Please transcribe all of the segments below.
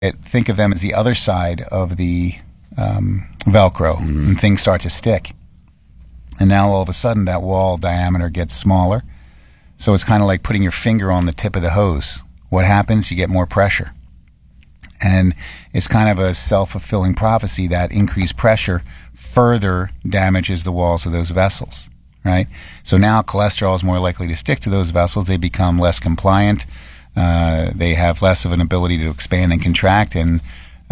Think of them as the other side of the Velcro, and things start to stick. And now all of a sudden that wall diameter gets smaller. So it's kind of like putting your finger on the tip of the hose. What happens? You get more pressure. And it's kind of a self-fulfilling prophecy that increased pressure further damages the walls of those vessels, right? So now cholesterol is more likely to stick to those vessels. They become less compliant. They have less of an ability to expand and contract and,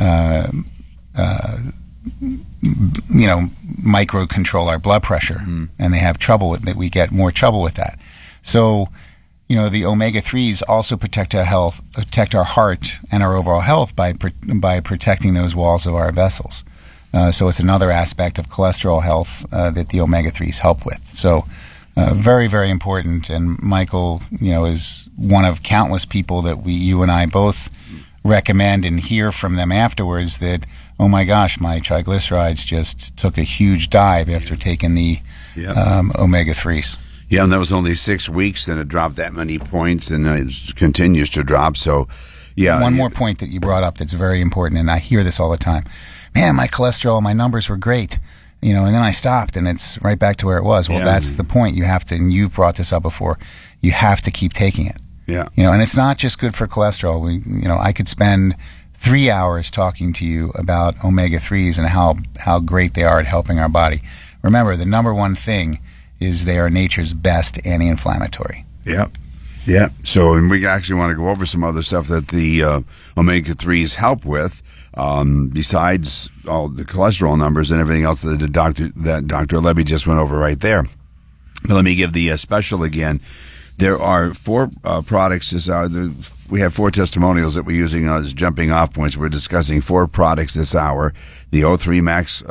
micro control our blood pressure. And they have trouble with that. We get more trouble with that. So, the omega-3s also protect our health, protect our heart and our overall health by protecting those walls of our vessels. So it's another aspect of cholesterol health that the omega-3s help with. So very, very important. And Michael, is one of countless people that you and I both recommend and hear from them afterwards that, oh my gosh, my triglycerides just took a huge dive after taking the omega-3s. Yeah, and that was only 6 weeks, and it dropped that many points, and it continues to drop. So, yeah. One more point that you brought up that's very important, and I hear this all the time. Man, my cholesterol, my numbers were great, and then I stopped, and it's right back to where it was. Well, that's the point. You have to, and you've brought this up before, you have to keep taking it. Yeah. And it's not just good for cholesterol. I could spend 3 hours talking to you about omega-3s and how great they are at helping our body. Remember, the number one thing is they are nature's best anti-inflammatory. Yep. Yeah. So, and we actually want to go over some other stuff that the omega-3s help with, besides all the cholesterol numbers and everything else that Dr. Levy just went over right there. But let me give the special again. There are 4 products this hour. We have 4 testimonials that we're using as jumping off points. We're discussing 4 products this hour: the O3 Max,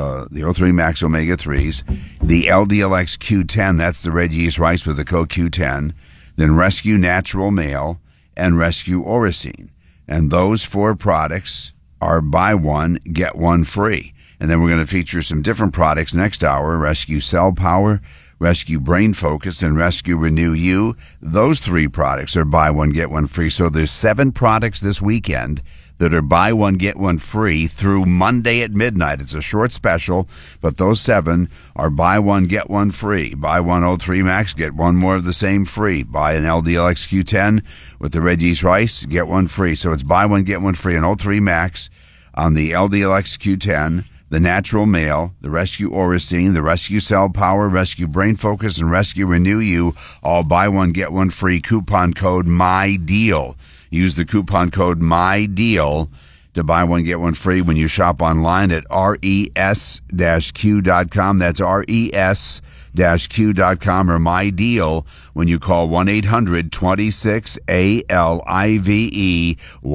omega-3s, the LDLX Q10. That's the red yeast rice with the CoQ10. Then Rescue Natural Male and Rescue Oracine. And those 4 products are buy one get one free. And then we're going to feature some different products next hour: Rescue Cell Power, Rescue Brain Focus, and Rescue Renew You. Those 3 products are buy one, get one free. So there's 7 products this weekend that are buy one, get one free through Monday at midnight. It's a short special, but those 7 are buy one, get one free. Buy one O3 Max, get one more of the same free. Buy an LDLX Q10 with the red yeast rice, get one free. So it's buy one, get one free. An O3 Max on the LDLX Q10, the Natural Male, the Rescue Oracine, the Rescue Cell Power, Rescue Brain Focus, and Rescue Renew You, all buy one, get one free. Coupon code MyDeal. Use the coupon code MyDeal to buy one, get one free when you shop online at res-q.com. That's res-q.com or MyDeal when you call 1-800-26-ALIVE,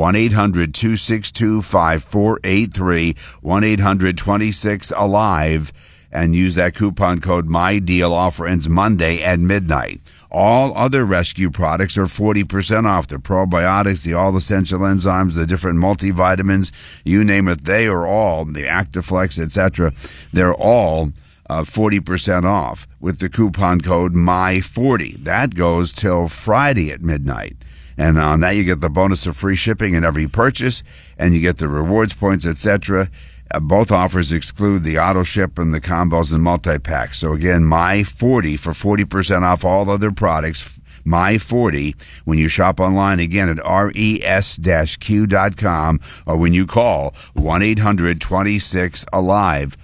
1-800-262-5483, 1-800-26-ALIVE, and use that coupon code MyDeal. Offer ends Monday at midnight. All other Rescue products are 40% off. The probiotics, the all essential enzymes, the different multivitamins, you name it, they are all, the Actiflex, etc., they're all 40% off with the coupon code MY40. That goes till Friday at midnight. And on that, you get the bonus of free shipping in every purchase, and you get the rewards points, etc. Both offers exclude the auto ship and the combos and multi-packs. So again, MY40 for 40% off all other products. MY40 when you shop online, again at res-q.com, or when you call 1-800-26-ALIVE,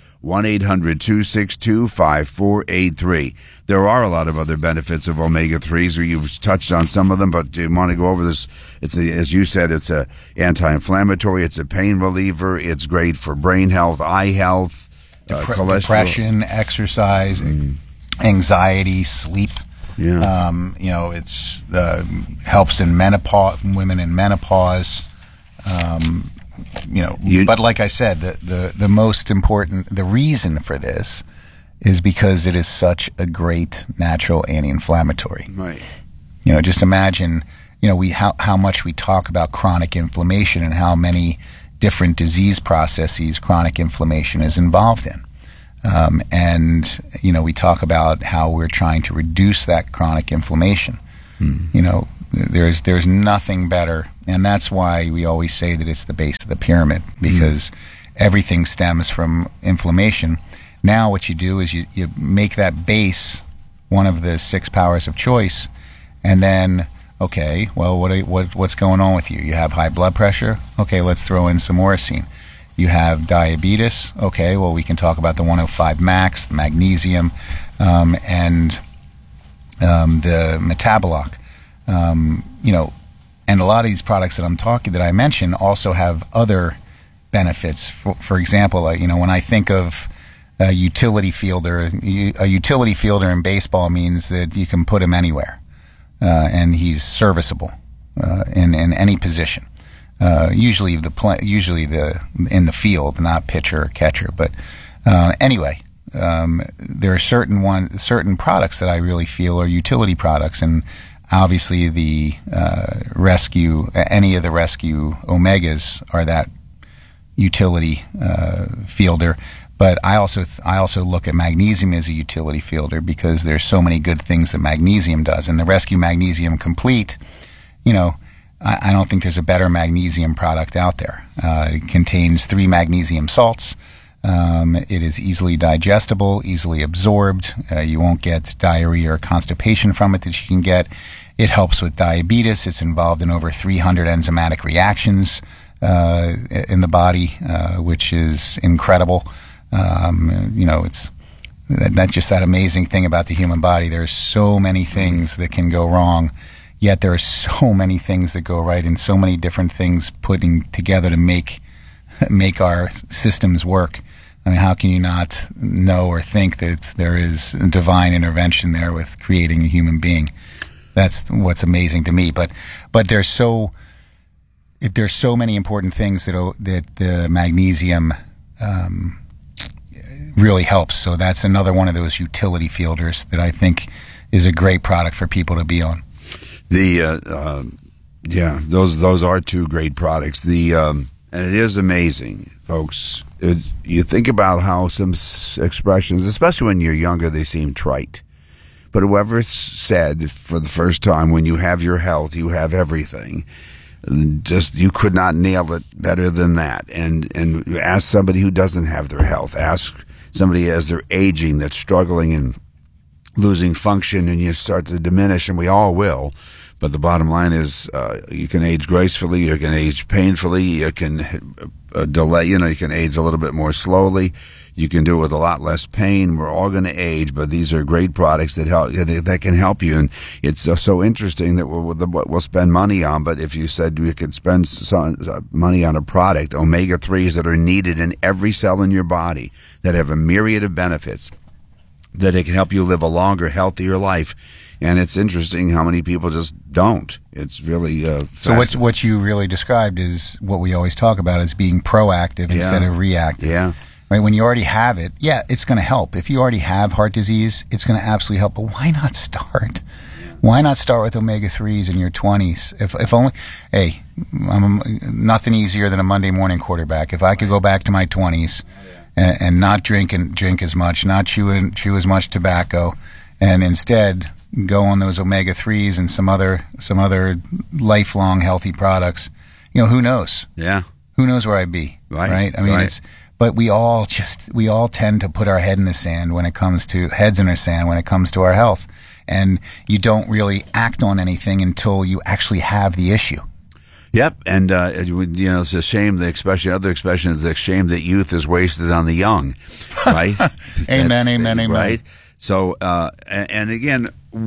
1-800-262-5483. There are a lot of other benefits of omega-3s. You've touched on some of them, but do you want to go over this? As you said, it's a anti-inflammatory, it's a pain reliever, it's great for brain health, eye health, cholesterol. Depression, exercise, anxiety, sleep. Yeah. It's helps in menopause, women in menopause. But like I said, the most important, the reason for this is because it is such a great natural anti-inflammatory. Right. Just imagine, how much we talk about chronic inflammation and how many different disease processes chronic inflammation is involved in. We talk about how we're trying to reduce that chronic inflammation. There's nothing better And that's why we always say that it's the base of the pyramid, because everything stems from inflammation. Now what you do is you make that base one of the 6 powers of choice, and then, okay, well, what's going on with you? You have high blood pressure? Okay, let's throw in some orosine. You have diabetes? Okay, well, we can talk about the 105 max, the magnesium, and the metaboloc. And a lot of these products that I mentioned also have other benefits. For example, when I think of a utility fielder in baseball means that you can put him anywhere, and he's serviceable in any position. Usually in the field, not pitcher or catcher. But anyway, there are certain products that I really feel are utility products, and obviously the any of the rescue omegas are that utility fielder. But I also look at magnesium as a utility fielder, because there's so many good things that magnesium does. And the Rescue Magnesium Complete, I don't think there's a better magnesium product out there. It contains 3 magnesium salts. It is easily digestible, easily absorbed. You won't get diarrhea or constipation from it that you can get. It helps with diabetes. It's involved in over 300 enzymatic reactions in the body, which is incredible. It's that's just that amazing thing about the human body. There's so many things that can go wrong, yet there are so many things that go right, and so many different things putting together to make our systems work. I mean, how can you not know or think that there is divine intervention there with creating a human being? That's what's amazing to me. But there's so many important things that the magnesium really helps. So that's another one of those utility fielders that I think is a great product for people to be on. Those are 2 great products. And it is amazing, folks. You think about how some expressions, especially when you're younger, they seem trite. But whoever said for the first time, when you have your health, you have everything. Just, you could not nail it better than that. And ask somebody who doesn't have their health. Ask somebody as they're aging that's struggling and losing function, and you start to diminish, and we all will. But the bottom line is, you can age gracefully, you can age painfully, you can delay, you can age a little bit more slowly, you can do it with a lot less pain. We're all going to age, but these are great products that can help you. And it's so interesting that we'll spend money on, but if you said we could spend some money on a product, omega-3s that are needed in every cell in your body, that have a myriad of benefits, that it can help you live a longer, healthier life. And it's interesting how many people just don't. It's really so what you really described is what we always talk about, as being proactive instead of reactive. Yeah. Right? When you already have it, it's going to help. If you already have heart disease, it's going to absolutely help. But why not start? Why not start with omega-3s in your 20s? If only, hey, I'm nothing easier than a Monday morning quarterback. If I could go back to my 20s and not drink as much, not chew as much tobacco, and instead go on those omega-3s and some other lifelong healthy products, who knows? Yeah. Who knows where I'd be? Right? I mean, but we all tend to put our heads in the sand when it comes to our health. And you don't really act on anything until you actually have the issue. Yep, and it's a shame. Other expression is a shame that youth is wasted on the young, right? Amen. Right. So, and again,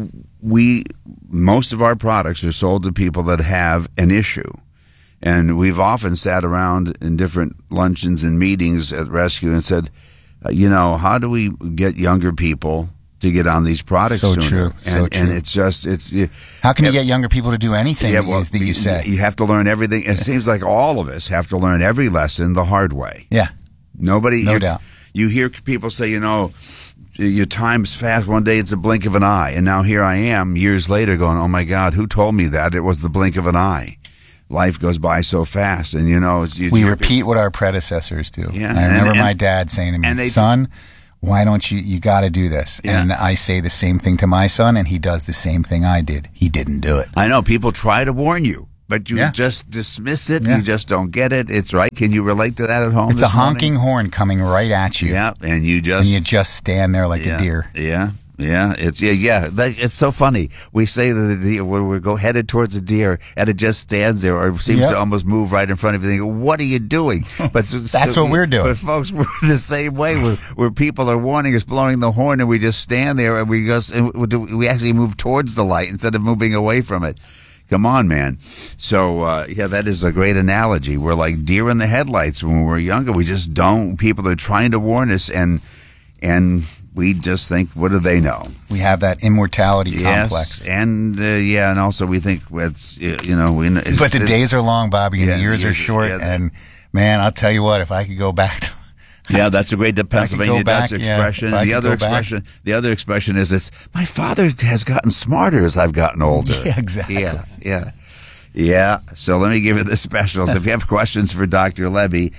most of our products are sold to people that have an issue, and we've often sat around in different luncheons and meetings at Rescue and said, how do we get younger people to get on these products sooner? And it's how can you get younger people to do anything that you say? You have to learn everything. It seems like all of us have to learn every lesson the hard way. Yeah. No doubt. You hear people say, your time's fast. One day it's a blink of an eye. And now here I am years later going, oh my God, who told me that? It was the blink of an eye. Life goes by so fast. And we repeat what our predecessors do. Yeah. I remember my dad saying to me, son, why don't you got to do this? Yeah. And I say the same thing to my son, and he does the same thing I did. He didn't do it. I know. People try to warn you. but you Yeah. just dismiss it. Yeah. You just don't get it. It's right. Can you relate to that at home? It's a this morning? honking horn coming right at you. Yeah, and you And just you just stand there like a deer. Yeah. It's so funny. We say that we go headed towards a deer, and it just stands there, or seems Yep. to almost move right in front of you. Think, what are you doing? But That's what we're doing. But folks, we're the same way. Where people are warning us, blowing the horn, and we just stand there, and we actually move towards the light instead of moving away from it. Come on, man. So, that is a great analogy. We're like deer in the headlights when we were younger. We just don't. People are trying to warn us, and we just think, what do they know? We have that immortality complex. And and also we think it's But the days are long, Bobby, and Yeah, the years are short. yeah. And man, I'll tell you what, if I could go back to Yeah, that's a great Pennsylvania back, Dutch expression. if I The could other go back. expression is, it's my father has gotten smarter as I've gotten older. Yeah, exactly. Yeah. So let me give you the specials. If you have questions for Dr. Levy,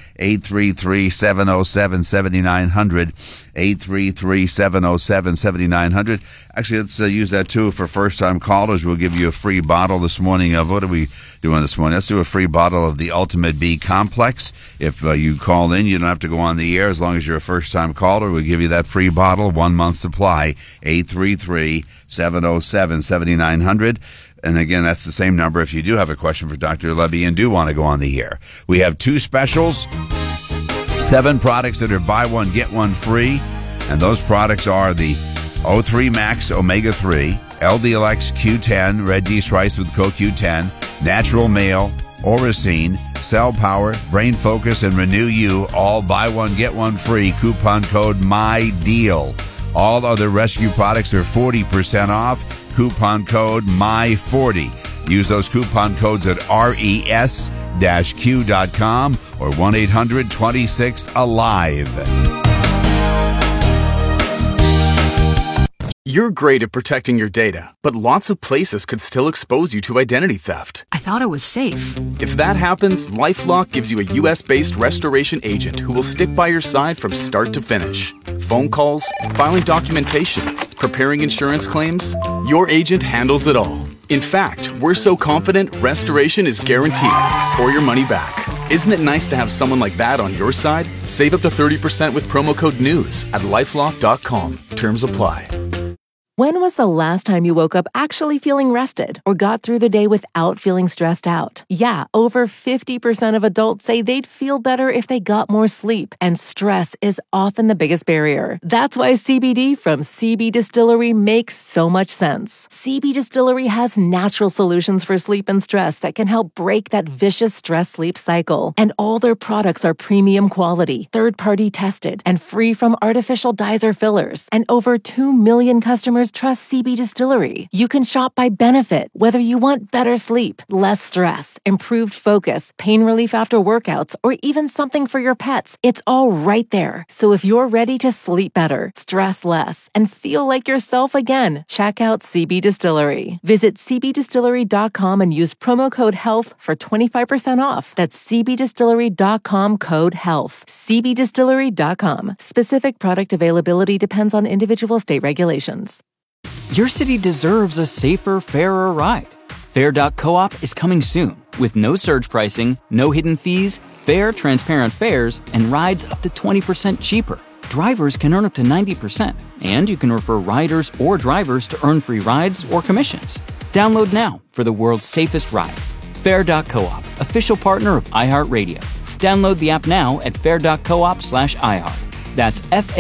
833-707-7900, 833-707-7900. Actually, let's use that too for first-time callers. We'll give you a free bottle this morning of, what are we doing this morning? Let's do a free bottle of the Ultimate B Complex. If you call in, you don't have to go on the air. As long as you're a first-time caller, we'll give you that free bottle, 1 month supply, 833-707-7900. And again, that's the same number if you do have a question for Dr. Levy and do want to go on the air. We have 2 specials, 7 products that are buy one, get one free. And those products are the O3 Max Omega 3, LDLX Q10, red yeast rice with CoQ10, Natural Male, Oracine, Cell Power, Brain Focus, and Renew You, all buy one, get one free. Coupon code MyDeal. All other Rescue products are 40% off. Coupon code MY40. Use those coupon codes at res-q.com or 1-800-26-ALIVE. You're great at protecting your data, but lots of places could still expose you to identity theft. I thought it was safe. If that happens, LifeLock gives you a U.S.-based restoration agent who will stick by your side from start to finish. Phone calls, filing documentation, preparing insurance claims, your agent handles it all. In fact, we're so confident restoration is guaranteed or your money back. Isn't it nice to have someone like that on your side? Save up to 30% with promo code NEWS at LifeLock.com. Terms apply. When was the last time you woke up actually feeling rested or got through the day without feeling stressed out? Yeah, over 50% of adults say they'd feel better if they got more sleep, and stress is often the biggest barrier. That's why CBD from CB Distillery makes so much sense. CB Distillery has natural solutions for sleep and stress that can help break that vicious stress-sleep cycle. And all their products are premium quality, third-party tested, and free from artificial dyes or fillers. And over 2 million customers trust CB Distillery. You can shop by benefit, whether you want better sleep, less stress, improved focus, pain relief after workouts, or even something for your pets. It's all right there. So if you're ready to sleep better, stress less, and feel like yourself again, check out CB Distillery. Visit cbdistillery.com and use promo code HEALTH for 25% off. That's cbdistillery.com code HEALTH. cbdistillery.com. Specific product availability depends on individual state regulations. Your city deserves a safer, fairer ride. Fair.coop is coming soon with no surge pricing, no hidden fees, fair, transparent fares, and rides up to 20% cheaper. Drivers can earn up to 90%, and you can refer riders or drivers to earn free rides or commissions. Download now for the world's safest ride. Fair.coop, official partner of iHeartRadio. Download the app now at fair.coop/iHeart. That's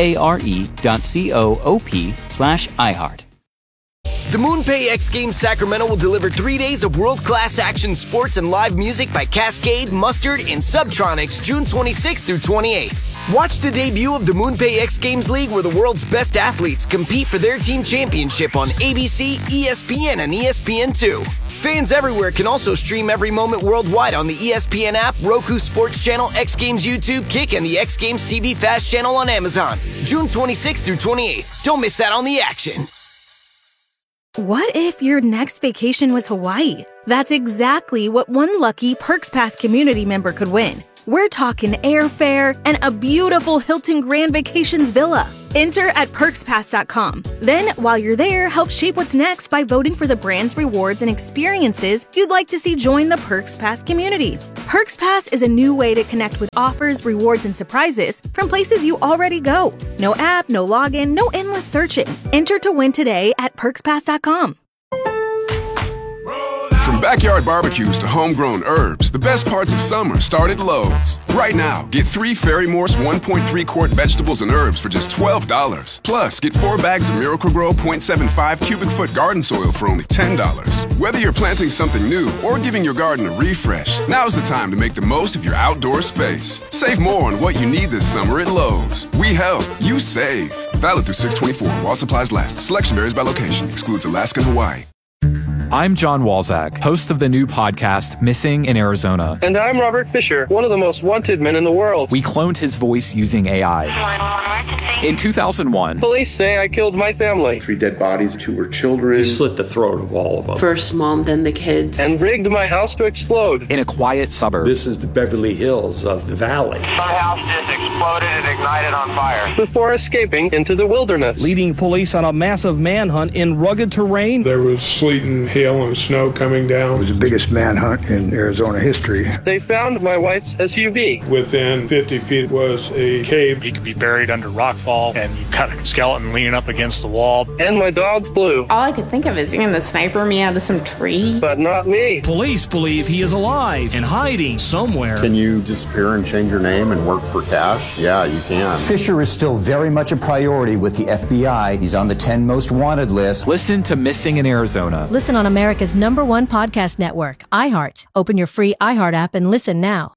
FARE.coop/iHeart. The MoonPay X Games Sacramento will deliver 3 days of world-class action sports and live music by Cascade, Mustard, and Subtronics June 26th through 28th. Watch the debut of the MoonPay X Games League, where the world's best athletes compete for their team championship on ABC, ESPN, and ESPN2. Fans everywhere can also stream every moment worldwide on the ESPN app, Roku Sports Channel, X Games YouTube, Kick, and the X Games TV Fast channel on Amazon. June 26th through 28th. Don't miss out on the action. What if your next vacation was Hawaii? That's exactly what one lucky Perks Pass community member could win. We're talking airfare and a beautiful Hilton Grand Vacations villa. Enter at PerksPass.com. Then, while you're there, help shape what's next by voting for the brands, rewards, and experiences you'd like to see join the Perks Pass community. Perks Pass is a new way to connect with offers, rewards, and surprises from places you already go. No app, no login, no endless searching. Enter to win today at PerksPass.com. From backyard barbecues to homegrown herbs, the best parts of summer start at Lowe's. Right now, get 3 Fairy Morse 1.3 quart vegetables and herbs for just $12. Plus, get 4 bags of Miracle-Gro 0.75 cubic foot garden soil for only $10. Whether you're planting something new or giving your garden a refresh, now's the time to make the most of your outdoor space. Save more on what you need this summer at Lowe's. We help, you save. Valid through 6/24 while supplies last. Selection varies by location. Excludes Alaska and Hawaii. I'm John Walzak, host of the new podcast, Missing in Arizona. And I'm Robert Fisher, one of the most wanted men in the world. We cloned his voice using AI. In 2001, police say I killed my family. 3 dead bodies, 2 were children. He slit the throat of all of them. First mom, then the kids. And rigged my house to explode. In a quiet suburb. This is the Beverly Hills of the valley. Some house just exploded and ignited on fire. Before escaping into the wilderness. Leading police on a massive manhunt in rugged terrain. There was sleet and hail and snow coming down. It was the biggest manhunt in Arizona history. They found my wife's SUV. Within 50 feet was a cave. He could be buried under rockfall, and you got a skeleton leaning up against the wall. And my dog Blue. All I could think of is getting the sniper me out of some tree. But not me. Police believe he is alive and hiding somewhere. Can you disappear and change your name and work for cash? Yeah, you can. Fisher is still very much a priority with the FBI. He's on the 10 most wanted list. Listen to Missing in Arizona. Listen on America's #1 podcast network, iHeart. Open your free iHeart app and listen now.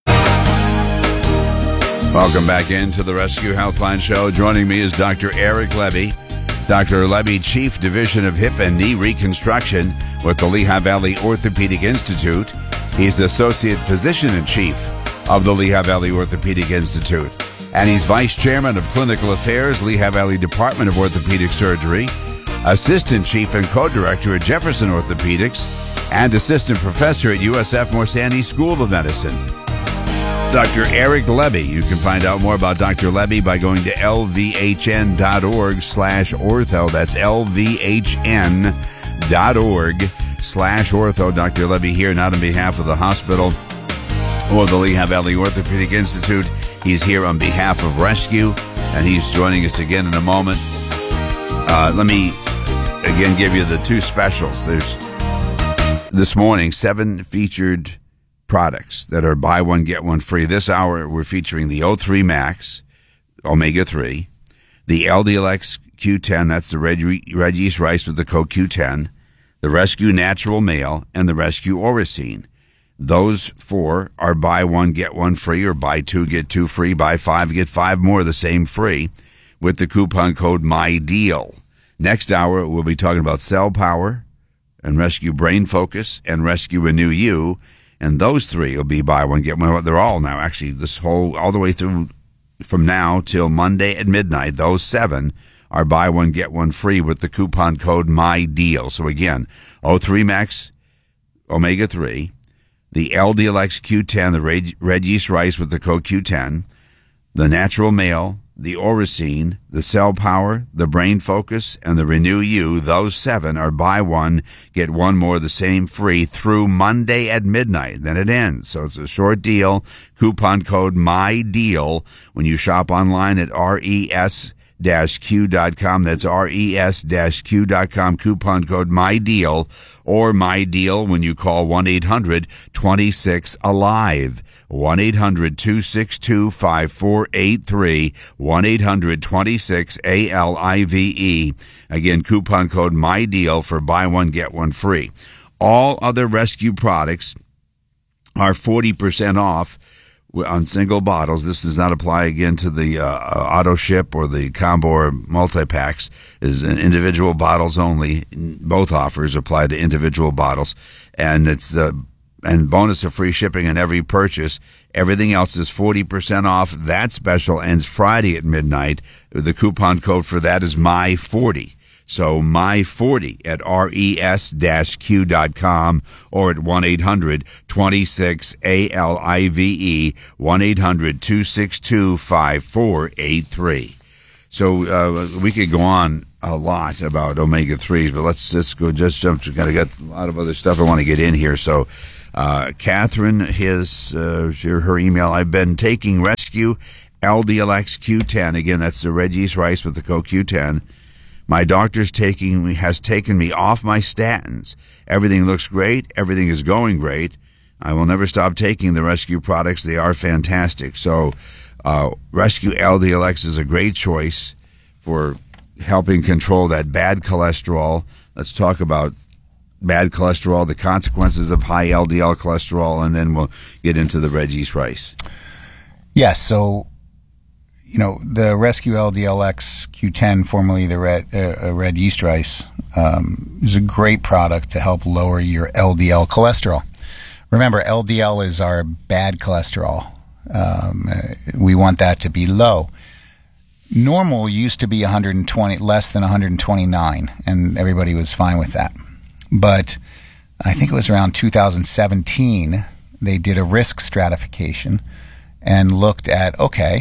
Welcome back into the Rescue Healthline Show. Joining me is Dr. Eric Levy. Dr. Levy, Chief Division of Hip and Knee Reconstruction with the Lehigh Valley Orthopedic Institute. He's the Associate Physician-in-Chief of the Lehigh Valley Orthopedic Institute. And he's Vice Chairman of Clinical Affairs, Lehigh Valley Department of Orthopedic Surgery, Assistant Chief and Co-Director at Jefferson Orthopedics, and Assistant Professor at USF Morsani School of Medicine. Dr. Eric Levy. You can find out more about Dr. Levy by going to lvhn.org/ortho. That's lvhn.org/ortho. Dr. Levy here, not on behalf of the hospital or the Lehigh Valley Orthopedic Institute. He's here on behalf of Rescue, and he's joining us again in a moment. Let me again give you the 2 specials. There's this morning 7 featured products that are buy one, get one free. This hour, we're featuring the O3 Max, Omega-3, the LDLX Q10, that's the red yeast rice with the CoQ10, the Rescue Natural Male, and the Rescue Oracine. Those 4 are buy one, get one free, or buy 2, get 2 free, buy 5, get 5 more, the same free, with the coupon code MyDeal. Next hour, we'll be talking about Cell Power and Rescue Brain Focus and Rescue Renew You. And those 3 will be buy one, get one. They're all now, actually, all the way through from now till Monday at midnight. Those 7 are buy one, get one free with the coupon code MyDeal. So again, O3 Max, Omega-3, the LDLX Q10, the red yeast rice with the CoQ10, the Natural Male, the Oracine, the Cell Power, the Brain Focus, and the Renew You. Those 7 are buy one, get one more, the same free through Monday at midnight. Then it ends. So it's a short deal. Coupon code MyDeal when you shop online at res-q.com. That's res-q.com. Coupon code MyDeal or MyDeal when you call 1-800-26-ALIVE. 1-800-262-5483. 1-800-26-ALIVE. Again, coupon code MyDeal for buy one, get one free. All other Rescue products are 40% off on single bottles. This does not apply again to the auto ship or the combo or multi-packs. It is individual bottles only. Both offers apply to individual bottles. And it's and bonus of free shipping on every purchase. Everything else is 40% off. That special ends Friday at midnight. The coupon code for that is MY40. So MY40 at res-q.com or at 1-800-26-ALIVE, 1-800-262-5483. So we could go on a lot about omega-3s, but let's just go. Just jump. Got a lot of other stuff I want to get in here. So, Catherine, her email. I've been taking Rescue LDLX Q10. Again, that's the red yeast rice with the CoQ10. My doctor's has taken me off my statins. Everything looks great. Everything is going great. I will never stop taking the Rescue products. They are fantastic. So, Rescue LDLX is a great choice for helping control that bad cholesterol. Let's talk about bad cholesterol, the consequences of high LDL cholesterol, and then we'll get into the red yeast rice. Yes, so, the Rescue LDLX Q10, formerly the red yeast rice, is a great product to help lower your LDL cholesterol. Remember, LDL is our bad cholesterol. We want that to be low. Normal used to be 120, less than 129, and everybody was fine with that. But I think it was around 2017, they did a risk stratification and looked at,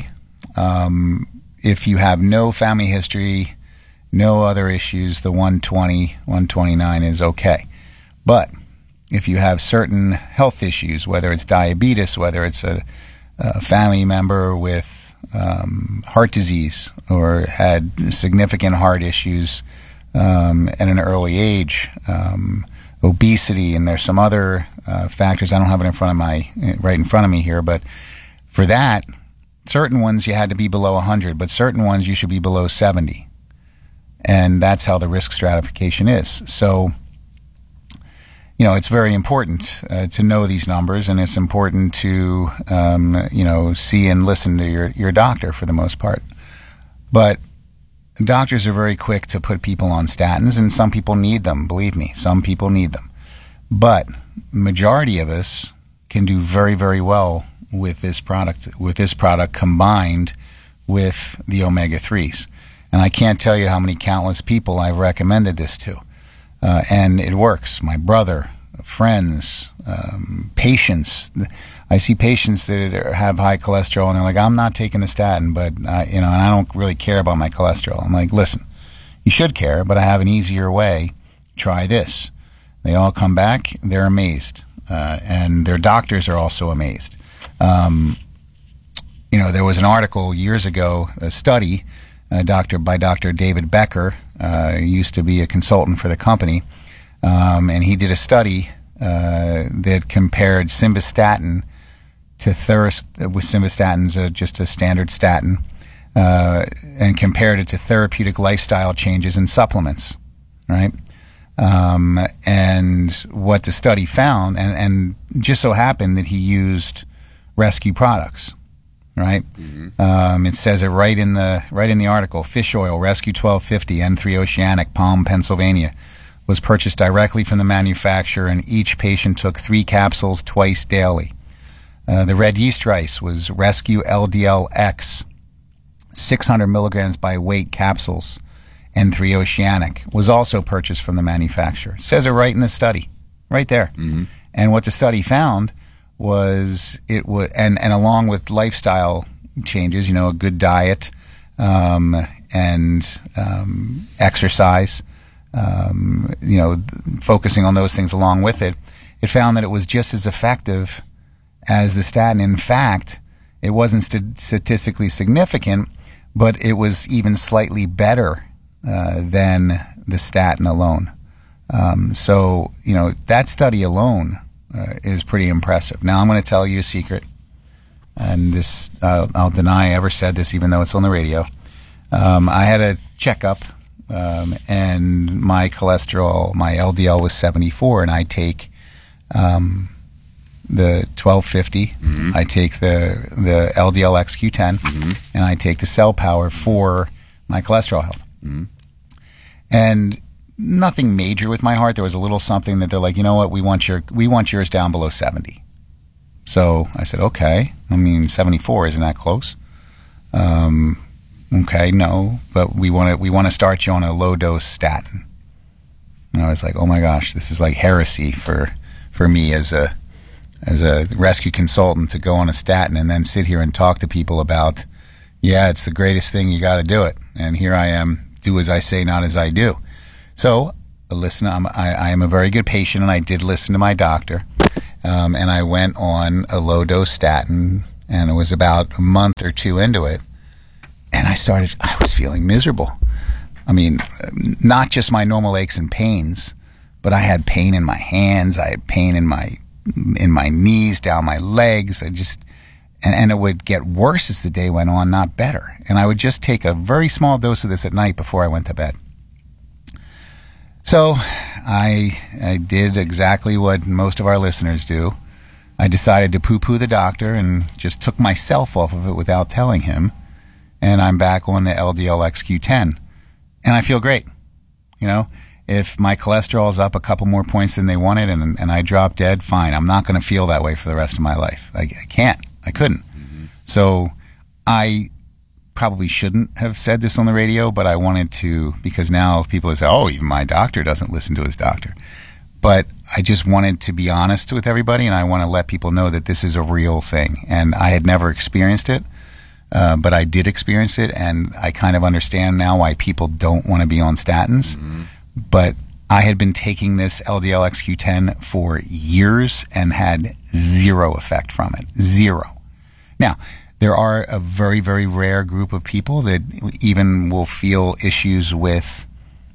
if you have no family history, no other issues, the 120, 129 is okay. But if you have certain health issues, whether it's diabetes, whether it's a family member with heart disease or had significant heart issues at an early age, obesity, and there's some other factors. I don't have it right in front of me here, but for that, certain ones you had to be below 100, but certain ones you should be below 70. And that's how the risk stratification is. So, it's very important to know these numbers, and it's important to, see and listen to your doctor for the most part. But doctors are very quick to put people on statins, and some people need them. Believe me, some people need them. But majority of us can do very, very well with this product combined with the omega-3s. And I can't tell you how many countless people I've recommended this to. And it works. My brother, friends, patients. I see patients that have high cholesterol, and they're like, I'm not taking a statin, but and I don't really care about my cholesterol. I'm like, listen, you should care, but I have an easier way. Try this. They all come back. They're amazed, and their doctors are also amazed. There was an article years ago, a study, by Dr. David Becker, used to be a consultant for the company, and he did a study that compared simvastatin to simvastatin's just a standard statin, and compared it to therapeutic lifestyle changes in supplements, right? And what the study found, and just so happened that he used Rescue products. Right, it says it right in the article. Fish oil, Rescue 1250, N3 Oceanic, Palm, Pennsylvania, was purchased directly from the manufacturer, and each patient took 3 capsules twice daily. The red yeast rice was Rescue LDLX, 600 milligrams by weight capsules, N3 Oceanic, was also purchased from the manufacturer. It says it right in the study, right there. And what the study found was and along with lifestyle changes, a good diet, and exercise, focusing on those things along with it, it found that it was just as effective as the statin. In fact, it wasn't statistically significant, but it was even slightly better than the statin alone. So that study alone is pretty impressive. Now I'm going to tell you a secret, and this I'll deny I ever said this, even though it's on the radio. I had a checkup, and my cholesterol, my LDL was 74, and I take the 1250. I take the LDLX Q10, and I take the Cell Power for my cholesterol health. And nothing major with my heart. There was a little something that they're like, you know what, we want yours down below 70. So I said, okay. 74, isn't that close? Okay, no, but we want to start you on a low dose statin. And I was like, oh my gosh, this is like heresy for me as a rescue consultant to go on a statin and then sit here and talk to people about, yeah, it's the greatest thing, you got to do it. And here I am, do as I say, not as I do. So, listen, I am a very good patient, and I did listen to my doctor. And I went on a low-dose statin, and it was about a month or two into it. And I was feeling miserable. I mean, not just my normal aches and pains, but I had pain in my hands. I had pain in my knees, down my legs. And it would get worse as the day went on, not better. And I would just take a very small dose of this at night before I went to bed. So I did exactly what most of our listeners do. I decided to poo-poo the doctor and just took myself off of it without telling him. And I'm back on the LDL-XQ10. And I feel great. You know, if my cholesterol is up a couple more points than they wanted and I drop dead, fine. I'm not going to feel that way for the rest of my life. I can't. I couldn't. Mm-hmm. So I probably shouldn't have said this on the radio, but I wanted to, because now people say, oh, even my doctor doesn't listen to his doctor. But I just wanted to be honest with everybody, and I want to let people know that this is a real thing. And I had never experienced it. But I did experience it, and I kind of understand now why people don't want to be on statins. Mm-hmm. But I had been taking this LDL-XQ10 for years and had zero effect from it. Zero. Now, there are a very, very rare group of people that even will feel issues with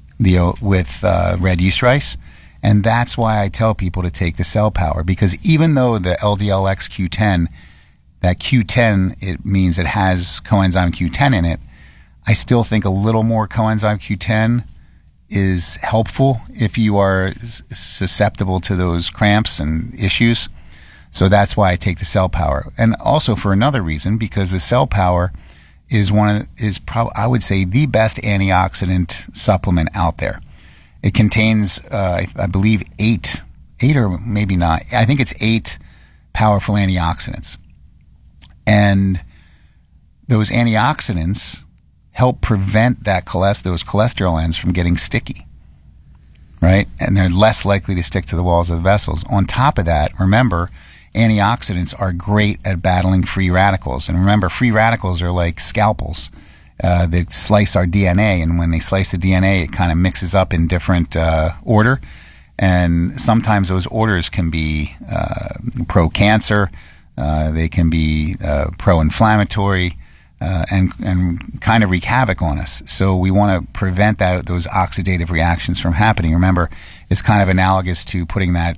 red yeast rice, and that's why I tell people to take the Cell Power, because even though the LDL-XQ10, that Q10, it means it has coenzyme Q10 in it, I still think a little more coenzyme Q10 is helpful if you are susceptible to those cramps and issues. So that's why I take the Cell Power. And also for another reason, because the Cell Power is I would say the best antioxidant supplement out there. It contains, I believe, eight or maybe not. I think it's 8 powerful antioxidants. And those antioxidants help prevent those cholesterol ends from getting sticky, right? And they're less likely to stick to the walls of the vessels. On top of that, remember, antioxidants are great at battling free radicals. And remember, free radicals are like scalpels that slice our DNA. And when they slice the DNA, it kind of mixes up in different order. And sometimes those orders can be pro-cancer, they can be pro-inflammatory, and kind of wreak havoc on us. So we want to prevent those oxidative reactions from happening. Remember, it's kind of analogous to putting that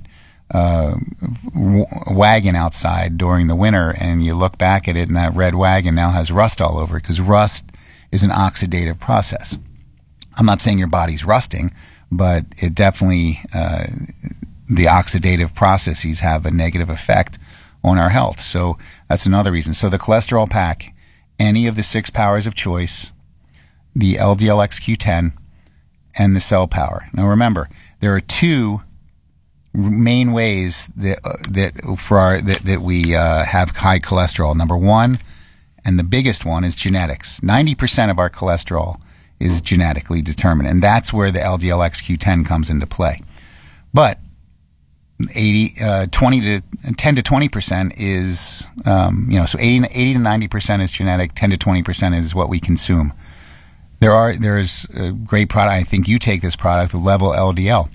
wagon outside during the winter, and you look back at it, and that red wagon now has rust all over it, because rust is an oxidative process. I'm not saying your body's rusting, but it definitely, the oxidative processes have a negative effect on our health. So that's another reason. So the cholesterol pack, any of the 6 powers of choice, the LDL-XQ10, and the Cell Power. Now remember, there are 2 main ways that we have high cholesterol. Number 1, and the biggest one, is genetics. 90% of our cholesterol is genetically determined, and that's where the LDL-XQ10 comes into play. But 10 to 20% is, so 80 to 90% is genetic, 10 to 20% is what we consume. There's a great product, I think you take this product, the Level LDL.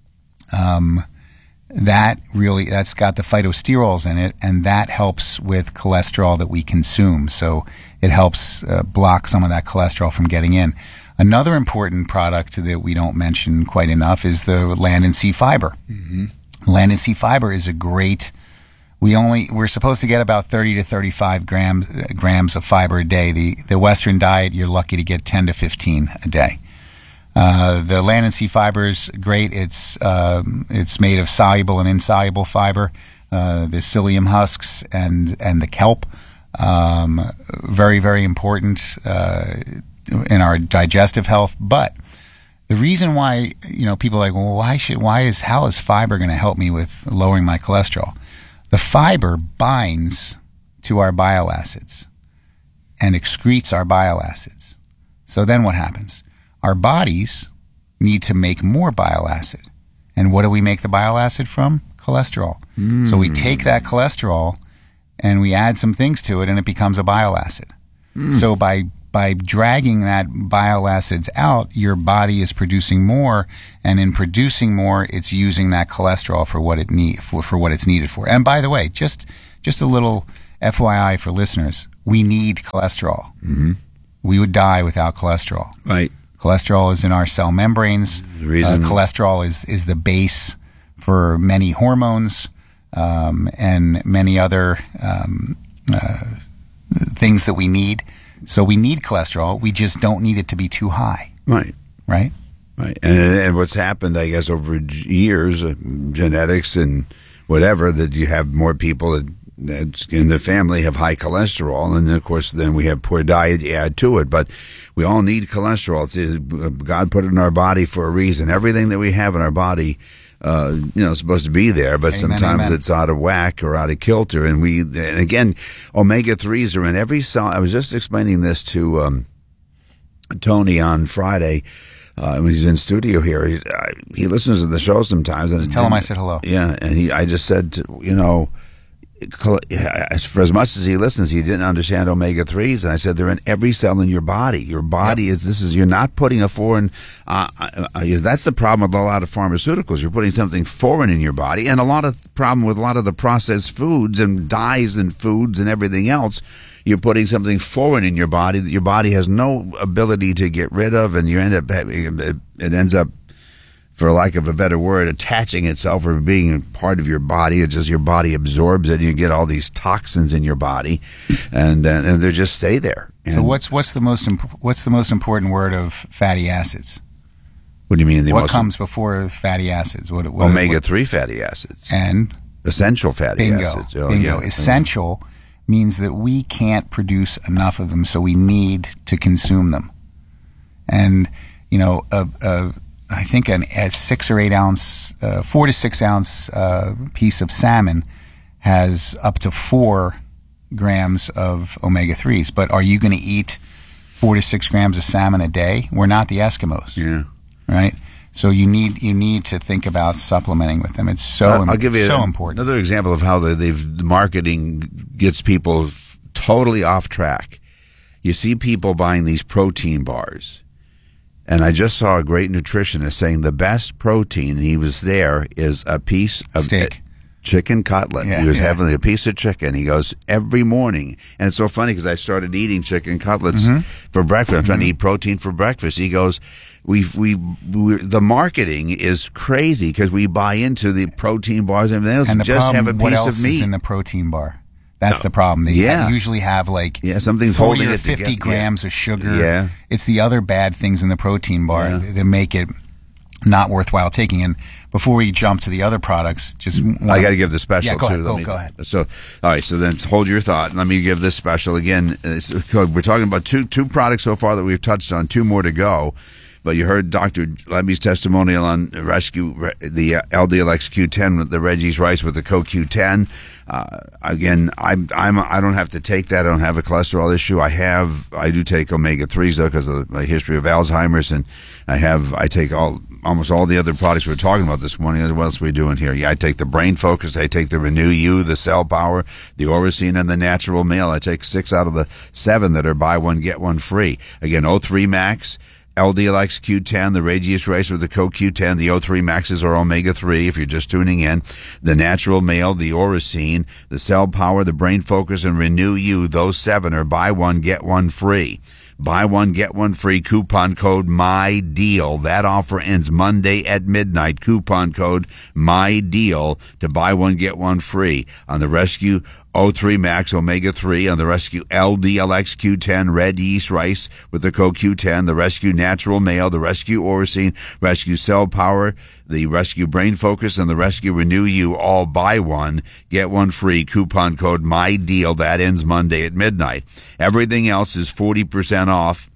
That's got the phytosterols in it, and that helps with cholesterol that we consume. So it helps block some of that cholesterol from getting in. Another important product that we don't mention quite enough is the Land and Sea Fiber. Mm-hmm. Land and Sea Fiber is a great. We're supposed to get about 30 to 35 grams of fiber a day. The Western diet, you're lucky to get 10 to 15 a day. The Land and Sea Fiber is great. It's made of soluble and insoluble fiber, the psyllium husks and the kelp. Very, very important in our digestive health. But the reason why people are like, well, how is fiber going to help me with lowering my cholesterol? The fiber binds to our bile acids and excretes our bile acids. So then what happens? Our bodies need to make more bile acid. And what do we make the bile acid from? Cholesterol. So we take that cholesterol and we add some things to it, and it becomes a bile acid. So by by dragging that bile acids out, your body is producing more, and in producing more, it's using that cholesterol for what it's needed for. And by the way, just a little FYI for listeners, we need cholesterol. Mm-hmm. We would die without cholesterol. Right. Cholesterol is in our cell membranes. The reason cholesterol is the base for many hormones and many other things that we need. So we need cholesterol. We just don't need it to be too high. Right. Right? Right. And what's happened, I guess, over years, genetics and whatever, that you have more people that in the family have high cholesterol, and then, of course, then we have poor diet, you add to it. But we all need cholesterol. God put it in our body for a reason. Everything that we have in our body, is supposed to be there, but sometimes it's out of whack or out of kilter. And again, omega-3s are in every cell. I was just explaining this to Tony on Friday when he's in studio here. He listens to the show sometimes. And tell him I said hello. Yeah, and I just said, for as much as he listens, he didn't understand omega-3s, and I said they're in every cell in your body. Your body you're not putting a foreign. That's the problem with a lot of pharmaceuticals. You're putting something foreign in your body, and a lot of problem with a lot of the processed foods and dyes and foods and everything else. You're putting something foreign in your body that your body has no ability to get rid of, and you end up it ends up, for lack of a better word, attaching itself or being a part of your body. It's just your body absorbs it, and you get all these toxins in your body, and they just stay there. And so what's the most important word of fatty acids? What do you mean? What comes before fatty acids? What omega-3 fatty acids and essential fatty acids. Bingo. Yeah. Essential means that we can't produce enough of them, so we need to consume them. And I think a 6 or 8 ounce, 4 to 6 ounce piece of salmon has up to 4 grams of omega-3s. But are you going to eat 4 to 6 grams of salmon a day? We're not the Eskimos. Yeah. Right? So you need to think about supplementing with them. It's so I'll give you important. Another example of how the marketing gets people totally off track. You see people buying these protein bars. And I just saw a great nutritionist saying the best protein, he was there, is a piece of steak. Chicken cutlet. He was having a piece of chicken. He goes, every morning. And it's so funny because I started eating chicken cutlets for breakfast. I'm trying to eat protein for breakfast. He goes, the marketing is crazy because we buy into the protein bars and everything else. And the just problem, have a piece what else of meat is in the protein bar? That's the problem. They usually have something's 40 holding or it 50 together. grams of sugar. Yeah. It's the other bad things in the protein bar that make it not worthwhile taking. And before we jump to the other products, I got to give the special go too. Ahead. Go ahead. So, all right. So then, hold your thought. Let me give this special again. We're talking about two products so far that we've touched on. 2 more to go. But you heard Dr. Levy's testimonial on Rescue, the LDLX Q10, the Reggie's Rice with the CoQ10. Again, I don't have to take that. I don't have a cholesterol issue. I do take omega-3s though because of my history of Alzheimer's, and I take almost all the other products we're talking about this morning. What else are we doing here? Yeah, I take the Brain Focus. I take the Renew You, the Cell Power, the Oracine, and the Natural Male. I take 6 out of the 7 that are buy one get one free. Again, O3 Max, LDLX Q10, the Reggie's Rice with the CoQ10, the O3 Maxes are omega-3 if you're just tuning in, the Natural Male, the Oracine, the Cell Power, the Brain Focus, and Renew You. Those 7 are buy one, get one free. Buy one, get one free. Coupon code MyDeal. That offer ends Monday at midnight. Coupon code MyDeal to buy one, get one free on the Rescue O3 Max Omega-3, on the Rescue LDLX Q10 Red Yeast Rice with the CoQ10, the Rescue Natural Male, the Rescue Oracine, Rescue Cell Power, the Rescue Brain Focus, and the Rescue Renew You. All buy one, get one free. Coupon code MyDeal. That ends Monday at midnight. Everything else is 40% off.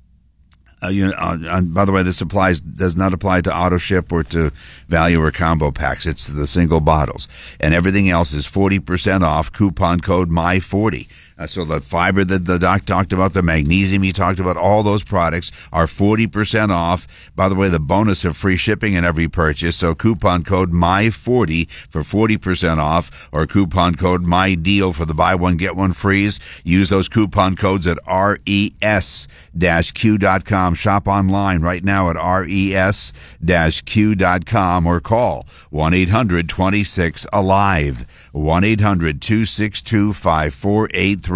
By the way, this does not apply to auto ship or to value or combo packs. It's the single bottles, and everything else is 40% off. Coupon code MY40. So the fiber that the doc talked about, the magnesium he talked about, all those products are 40% off. By the way, the bonus of free shipping in every purchase. So coupon code MY40 for 40% off, or coupon code MYDEAL for the buy one, get one frees. Use those coupon codes at res-q.com. Shop online right now at res-q.com or call 1-800-26-ALIVE. 1-800-262-5483.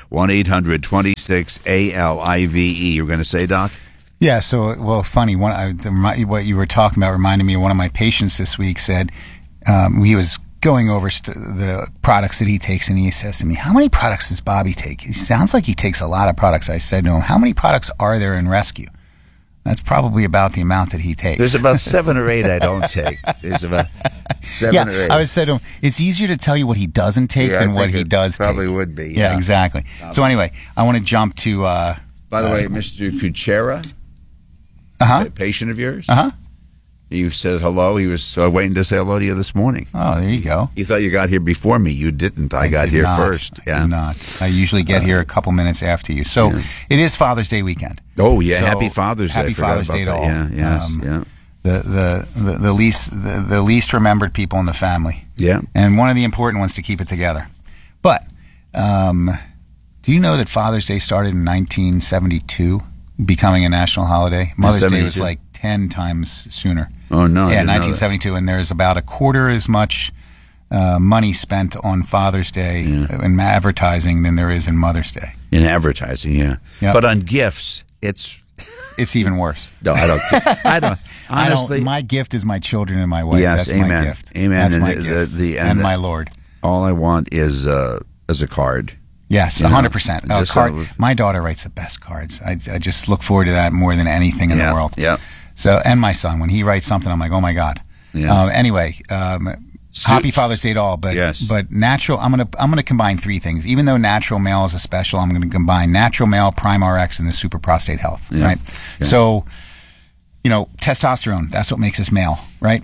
1-800-26-ALIVE. You're going to say, Doc? Yeah, so, well, funny, what you were talking about reminded me of one of my patients this week said, he was going over the products that he takes, and he says to me, how many products does Bobby take? He sounds like he takes a lot of products. I said to him, how many products are there in Rescue? That's probably about the amount that he takes. There's about 7 or 8 I don't take. There's about 7 or 8. I would say to him, it's easier to tell you what he doesn't take than what he does probably take. Would be. Yeah, exactly. So anyway, I want to jump to... By the way, Mr. Kuchera, a patient of yours, he said hello. He was waiting to say hello to you this morning. Oh, there you go. He thought you got here before me. You didn't. I got here first. I did not. I usually get here a couple minutes after you. So it is Father's Day weekend. Oh, yeah. So, Happy Father's Day. Happy Father's Day to all. Yeah, yes, The least remembered people in the family. Yeah. And one of the important ones to keep it together. But do you know that Father's Day started in 1972, becoming a national holiday? Mother's Day was like 10 times sooner. Oh, no. Yeah, 1972. And there's about a quarter as much money spent on Father's Day in advertising than there is in Mother's Day. In advertising, yeah. Yep. But on gifts, it's even worse. No, I don't. Honestly, my gift is my children and my wife. Yes, that's amen. My gift. Amen. That's my gift. And my Lord. All I want is a card. Yes, 100%. Card. My daughter writes the best cards. I just look forward to that more than anything in the world. Yeah. So, and my son, when he writes something, I'm like, oh my God. Yeah. Anyway, happy Father's Day to all. But but natural, I'm gonna combine 3 things. Even though natural male is a special, I'm gonna combine natural male, Prime RX, and the Super Prostate Health. Right. Yeah. So, testosterone. That's what makes us male. Right.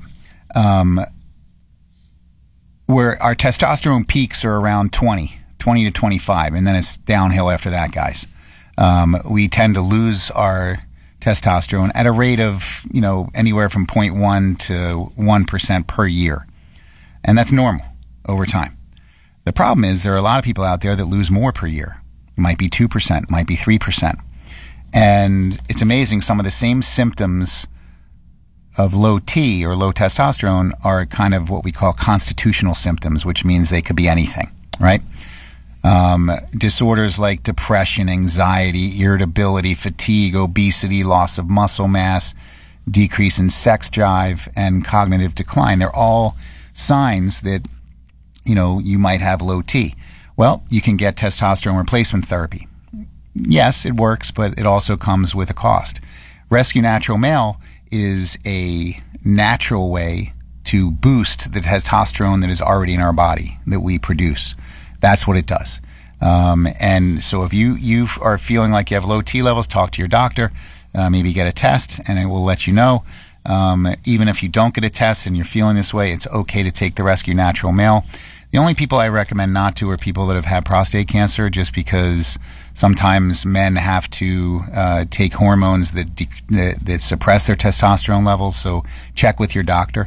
Where our testosterone peaks are around 20 to 25, and then it's downhill after that, guys. We tend to lose our testosterone at a rate of, anywhere from 0.1 to 1% per year. And that's normal over time. The problem is there are a lot of people out there that lose more per year. It might be 2%, it might be 3%. And it's amazing, some of the same symptoms of low T or low testosterone are kind of what we call constitutional symptoms, which means they could be anything, right? Disorders like depression, anxiety, irritability, fatigue, obesity, loss of muscle mass, decrease in sex drive, and cognitive decline. They're all signs that, you might have low T. Well, you can get testosterone replacement therapy. Yes, it works, but it also comes with a cost. Rescue Natural Male is a natural way to boost the testosterone that is already in our body that we produce. That's what it does. And so if you are feeling like you have low T levels, talk to your doctor, maybe get a test, and it will let you know. Even if you don't get a test and you're feeling this way, it's okay to take the Rescue Natural Male. The only people I recommend not to are people that have had prostate cancer, just because sometimes men have to take hormones that suppress their testosterone levels. So check with your doctor.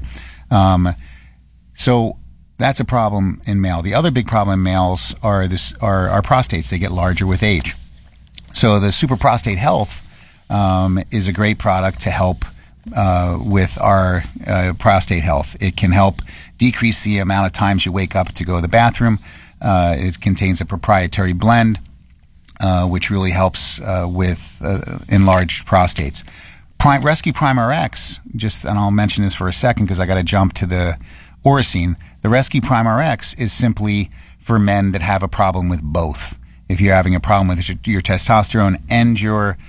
So that's a problem in male. The other big problem in males are our prostates. They get larger with age. So the Super Prostate Health is a great product to help with our prostate health. It can help decrease the amount of times you wake up to go to the bathroom. It contains a proprietary blend, which really helps with enlarged prostates. Rescue Prime RX, and I'll mention this for a second because I got to jump to the Oracine. The Rescue Prime RX is simply for men that have a problem with both. If you're having a problem with your testosterone and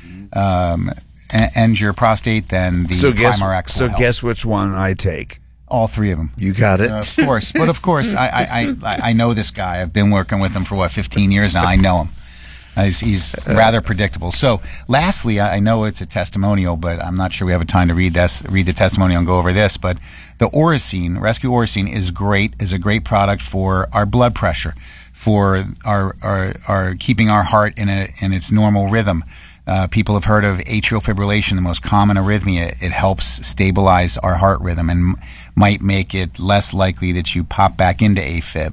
your prostate, then the Prime RX will help. Guess which one I take? All 3 of them. You got it. Of course. But of course, I know this guy. I've been working with him for 15 years now. I know him. He's rather predictable. So lastly, I know it's a testimonial, but I'm not sure we have time to read the testimonial and go over this. But the Oracine, Rescue Oracine, is a great product for our blood pressure, for our keeping our heart in its normal rhythm. People have heard of atrial fibrillation, the most common arrhythmia. It helps stabilize our heart rhythm and might make it less likely that you pop back into AFib.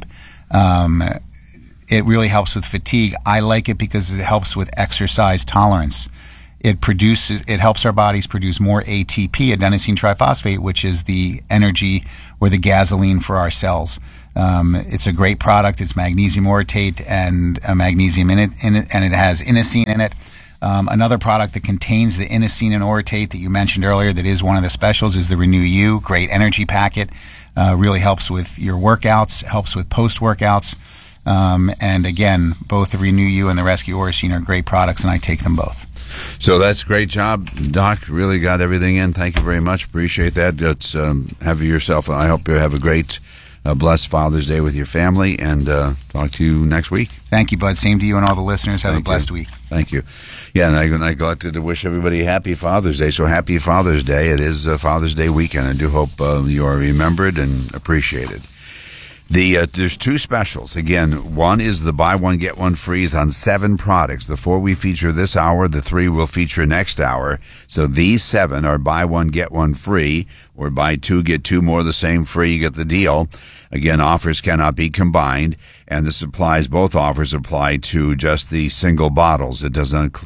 It really helps with fatigue. I like it because it helps with exercise tolerance. It helps our bodies produce more ATP, adenosine triphosphate, which is the energy or the gasoline for our cells. It's a great product. It's magnesium orotate and magnesium in it, and it has inosine in it. Another product that contains the inosine and orotate that you mentioned earlier that is one of the specials is the Renew U. Great energy packet. Really helps with your workouts, helps with post-workouts. And again, both the Renew U and the Rescue Oracine are great products, and I take them both. So that's a great job, Doc. Really got everything in. Thank you very much. Appreciate that. Have yourself. I hope you have a great, blessed Father's Day with your family, and talk to you next week. Thank you, Bud. Same to you and all the listeners. Have a blessed week. Thank you. Yeah, and I neglected to wish everybody a happy Father's Day. So happy Father's Day. It is Father's Day weekend. I do hope you are remembered and appreciated. There's two specials. Again, one is the buy one, get one freeze on 7 products. The 4 we feature this hour, the 3 we'll feature next hour. So these 7 are buy one, get one free, or buy 2, get 2 more of the same free, you get the deal. Again, offers cannot be combined, and both offers apply to just the single bottles. It does not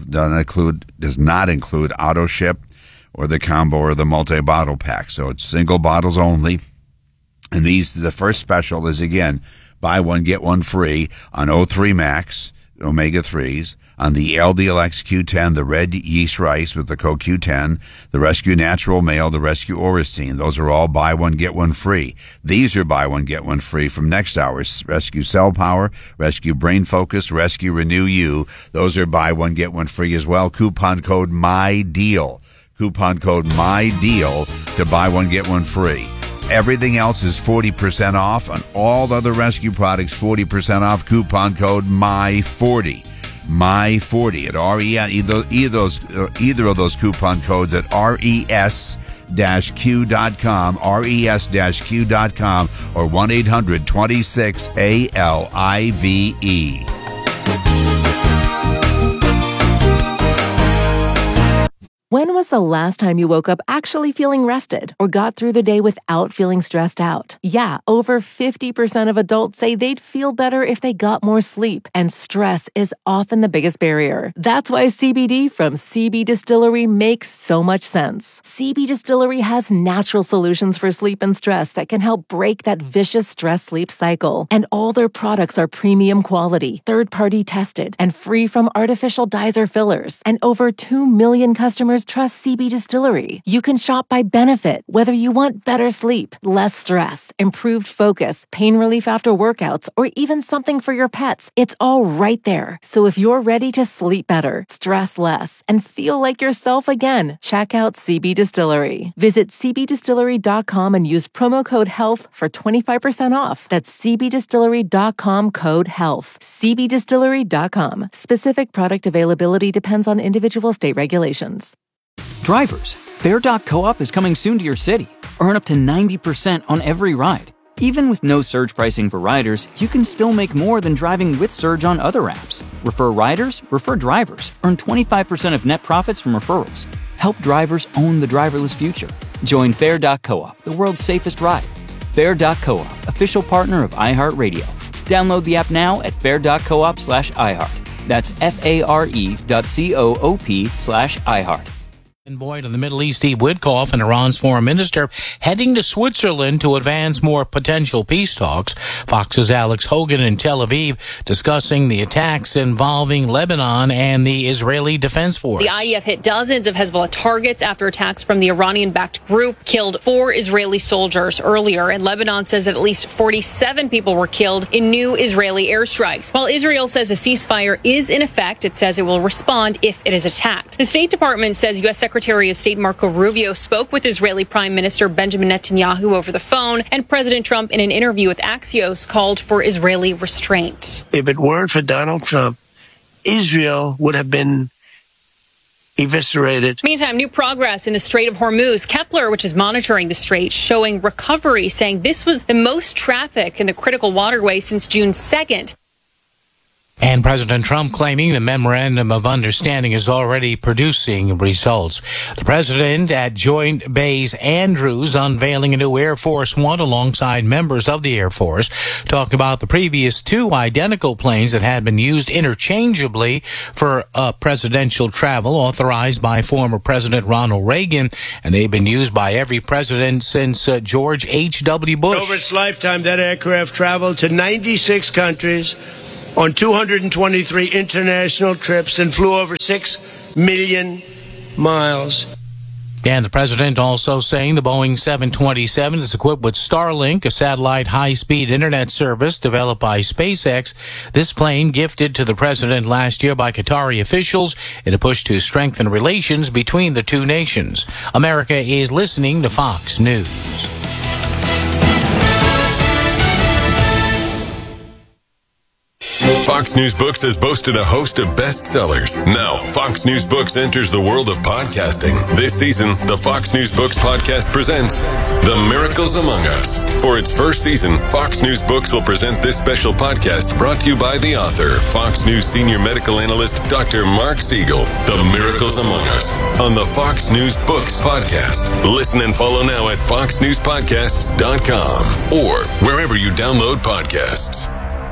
include auto ship or the combo or the multi-bottle pack. So it's single bottles only. And the first special is, again, buy one, get one free on O3 Max, omega-3s, on the LDLX Q10, the red yeast rice with the CoQ10, the Rescue Natural Male, the Rescue Oracine. Those are all buy one, get one free. These are buy one, get one free from next hour's Rescue Cell Power, Rescue Brain Focus, Rescue Renew U. Those are buy one, get one free as well. Coupon code MyDeal. Coupon code MyDeal to buy one, get one free. Everything else is 40% off. On all the other Rescue products, 40% off. Coupon code MY40. MY40 at either of those coupon codes at res-q.com, res-q.com, or 1-800-26-ALIVE. When was the last time you woke up actually feeling rested or got through the day without feeling stressed out? Yeah, over 50% of adults say they'd feel better if they got more sleep, and stress is often the biggest barrier. That's why CBD from CB Distillery makes so much sense. CB Distillery has natural solutions for sleep and stress that can help break that vicious stress-sleep cycle. And all their products are premium quality, third-party tested, and free from artificial dyes or fillers. And over 2 million customers trust CB Distillery. You can shop by benefit, whether you want better sleep, less stress, improved focus, pain relief after workouts, or even something for your pets. It's all right there. So if you're ready to sleep better, stress less, and feel like yourself again, check out CB Distillery. Visit cbdistillery.com and use promo code HEALTH for 25% off. That's cbdistillery.com code HEALTH. cbdistillery.com. Specific product availability depends on individual state regulations. Drivers, Fair.coop is coming soon to your city. Earn up to 90% on every ride. Even with no surge pricing for riders, you can still make more than driving with surge on other apps. Refer riders, refer drivers. Earn 25% of net profits from referrals. Help drivers own the driverless future. Join Fair.coop, the world's safest ride. Fair.coop, official partner of iHeartRadio. Download the app now at fair.coop/iHeart. That's FARE.coop/iHeart. Boyd of the Middle East, Steve Witkoff, and Iran's foreign minister, heading to Switzerland to advance more potential peace talks. Fox's Alex Hogan in Tel Aviv discussing the attacks involving Lebanon and the Israeli Defense Force. The IDF hit dozens of Hezbollah targets after attacks from the Iranian-backed group killed 4 Israeli soldiers earlier, and Lebanon says that at least 47 people were killed in new Israeli airstrikes. While Israel says a ceasefire is in effect, it says it will respond if it is attacked. The State Department says U.S. Secretary of State Marco Rubio spoke with Israeli Prime Minister Benjamin Netanyahu over the phone, and President Trump, in an interview with Axios, called for Israeli restraint. If it weren't for Donald Trump, Israel would have been eviscerated. Meantime, new progress in the Strait of Hormuz. Kepler, which is monitoring the strait, showing recovery, saying this was the most traffic in the critical waterway since June 2nd. And President Trump claiming the memorandum of understanding is already producing results. The president at Joint Base Andrews unveiling a new Air Force One alongside members of the Air Force, talking about the previous two identical planes that had been used interchangeably for presidential travel authorized by former President Ronald Reagan, and they've been used by every president since George H.W. Bush. Over its lifetime, that aircraft traveled to 96 countries on 223 international trips and flew over 6 million miles. And the president also saying the Boeing 727 is equipped with Starlink, a satellite high-speed internet service developed by SpaceX. This plane gifted to the president last year by Qatari officials in a push to strengthen relations between the two nations. America is listening to Fox News. Fox News Books has boasted a host of bestsellers. Now, Fox News Books enters the world of podcasting. This season, the Fox News Books podcast presents The Miracles Among Us. For its first season, Fox News Books will present this special podcast brought to you by the author, Fox News senior medical analyst, Dr. Mark Siegel. The Miracles Among Us on the Fox News Books podcast. Listen and follow now at foxnewspodcasts.com or wherever you download podcasts.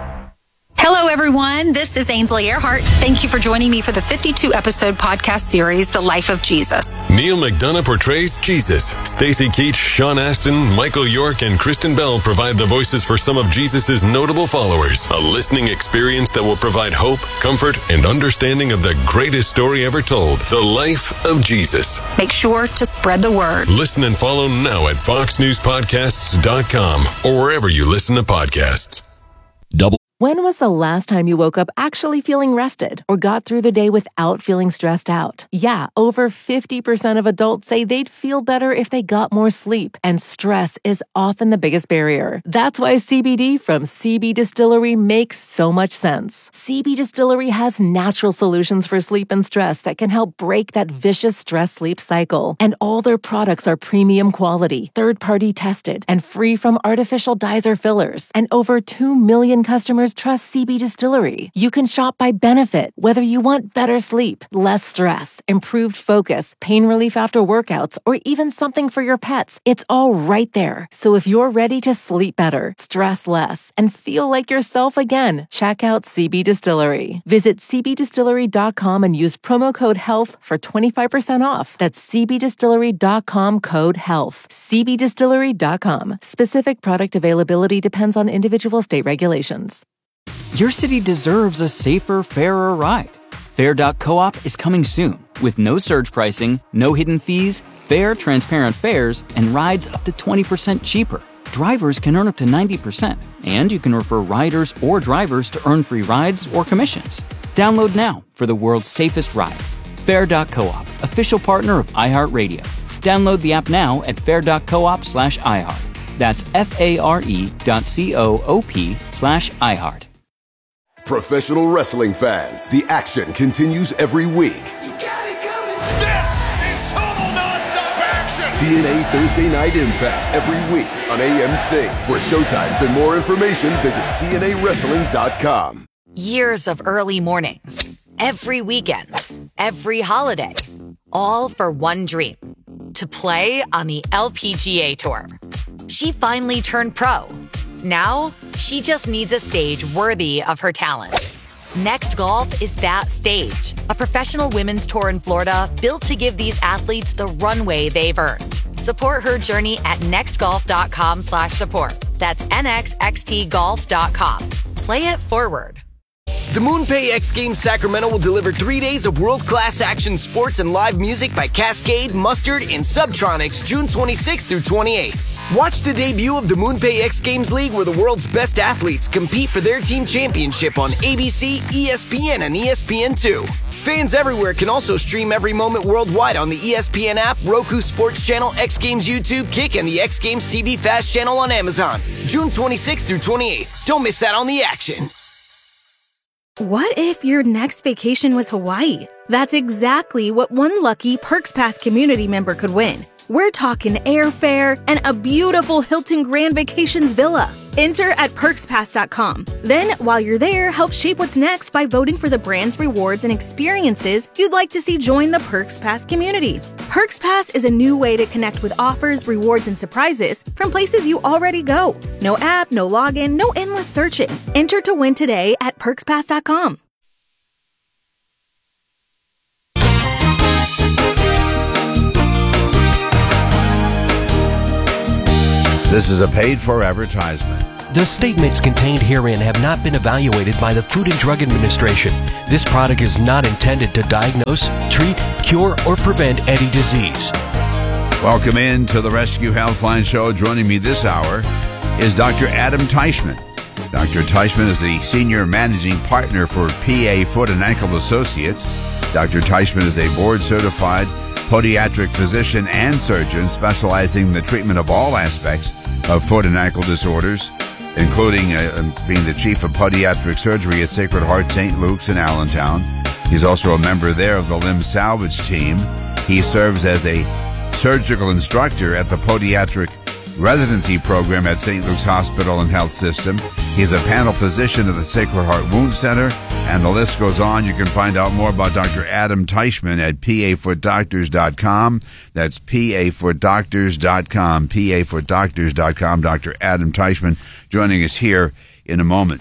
Hello, everyone. This is Ainsley Earhart. Thank you for joining me for the 52-episode podcast series, The Life of Jesus. Neil McDonough portrays Jesus. Stacey Keach, Sean Astin, Michael York, and Kristen Bell provide the voices for some of Jesus' notable followers. A listening experience that will provide hope, comfort, and understanding of the greatest story ever told, The Life of Jesus. Make sure to spread the word. Listen and follow now at foxnewspodcasts.com or wherever you listen to podcasts. When was the last time you woke up actually feeling rested or got through the day without feeling stressed out? Yeah, over 50% of adults say they'd feel better if they got more sleep, and stress is often the biggest barrier. That's why CBD from CB Distillery makes so much sense. CB Distillery has natural solutions for sleep and stress that can help break that vicious stress-sleep cycle. And all their products are premium quality, third-party tested, and free from artificial dyes or fillers. And over 2 million customers trust CB Distillery. You can shop by benefit, whether you want better sleep, less stress, improved focus, pain relief after workouts, or even something for your pets. It's all right there. So if you're ready to sleep better, stress less, and feel like yourself again, check out CB Distillery. Visit cbdistillery.com and use promo code HEALTH for 25% off. That's cbdistillery.com code HEALTH. cbdistillery.com. Specific product availability depends on individual state regulations. Your city deserves a safer, fairer ride. Fair.coop is coming soon with no surge pricing, no hidden fees, fair, transparent fares, and rides up to 20% cheaper. Drivers can earn up to 90%, and you can refer riders or drivers to earn free rides or commissions. Download now for the world's safest ride. Fair.coop, official partner of iHeartRadio. Download the app now at fair.coop/iHeart. That's FARE.coop/iHeart. Professional wrestling fans, the action continues every week. You got it coming. This is total nonstop action. TNA Thursday Night Impact every week on AMC. For showtimes and more information, visit TNAWrestling.com. Years of early mornings, every weekend, every holiday, all for one dream: to play on the LPGA Tour. She finally turned pro. Now, she just needs a stage worthy of her talent. Next Golf is that stage. A professional women's tour in Florida built to give these athletes the runway they've earned. Support her journey at nextgolf.com/support. That's nxxtgolf.com. Play it forward. The MoonPay X Games Sacramento will deliver 3 days of world-class action sports and live music by Cascade, Mustard, and Subtronics June 26th through 28th. Watch the debut of the MoonPay X Games League, where the world's best athletes compete for their team championship on ABC, ESPN, and ESPN2. Fans everywhere can also stream every moment worldwide on the ESPN app, Roku Sports Channel, X Games YouTube, Kick, and the X Games TV Fast Channel on Amazon. June 26th through 28th. Don't miss out on the action. What if your next vacation was Hawaii? That's exactly what one lucky Perks Pass community member could win. We're talking airfare and a beautiful Hilton Grand Vacations villa. Enter at PerksPass.com. Then, while you're there, help shape what's next by voting for the brands, rewards, and experiences you'd like to see join the Perks Pass community. Perks Pass is a new way to connect with offers, rewards, and surprises from places you already go. No app, no login, no endless searching. Enter to win today at PerksPass.com. This is a paid-for advertisement. The statements contained herein have not been evaluated by the Food and Drug Administration. This product is not intended to diagnose, treat, cure, or prevent any disease. Welcome in to the Rescue Healthline Show. Joining me this hour is Dr. Adam Teichman. Dr. Teichman is the Senior Managing Partner for PA Foot and Ankle Associates. Dr. Teichman is a board-certified podiatric physician and surgeon specializing in the treatment of all aspects of foot and ankle disorders, including being the chief of podiatric surgery at Sacred Heart St. Luke's in Allentown. He's also a member there of the limb salvage team. He serves as a surgical instructor at the podiatric residency program at St. Luke's Hospital and Health System. He's a panel physician at the Sacred Heart Wound Center, and the list goes on. You can find out more about Dr. Adam Teichman at pafootdoctors.com. That's pafootdoctors.com, pafootdoctors.com. Dr. Adam Teichman joining us here in a moment.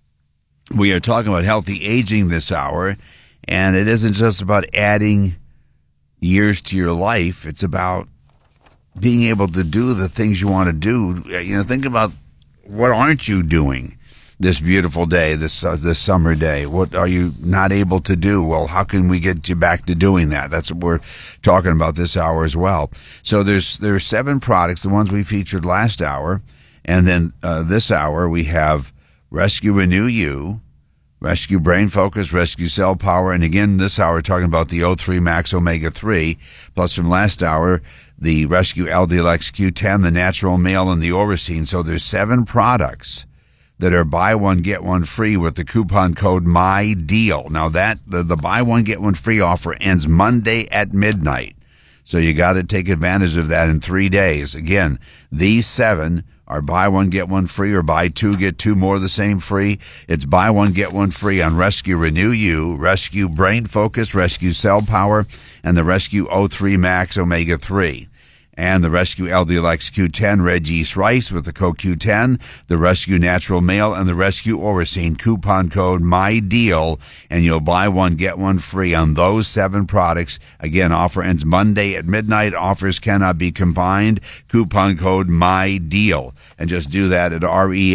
We are talking about healthy aging this hour, and it isn't just about adding years to your life. It's about being able to do the things you want to do. You know, think about what aren't you doing this beautiful day, this summer day? What are you not able to do? Well, how can we get you back to doing that? That's what we're talking about this hour as well. So there's 7 products, the ones we featured last hour, and then this hour we have Rescue Renew You, Rescue Brain Focus, Rescue Cell Power, and again this hour talking about the O3 Max Omega 3, plus from last hour the Rescue LDLX Q10, the Natural Male, and the Oracine. So there's 7 products that are buy one, get one free with the coupon code MyDeal. Now that the buy one, get one free offer ends Monday at midnight. So you got to take advantage of that in 3 days. Again, these 7 are buy one, get one free, or buy 2, get 2 more of the same free. It's buy one, get one free on Rescue Renew You, Rescue Brain Focus, Rescue Cell Power, and the Rescue O3 Max Omega 3. And the Rescue LDLX Q10 Red Yeast Rice with the CoQ10, the Rescue Natural Male, and the Rescue Oracine, coupon code MyDeal, and you'll buy one, get one free on those 7 products. Again, offer ends Monday at midnight. Offers cannot be combined. Coupon code MyDeal. And just do that at